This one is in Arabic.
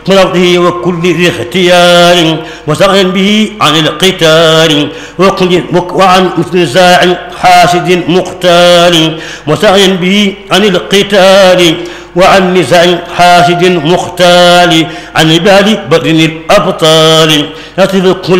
مرضه وكل ذي اختيار وسعيا به عن القتال وعن نزاع حاسد مقتال وسعيا به عن القتال وعن نزاع حاسد مختال عن عباد بدر الأبطال يطلب كل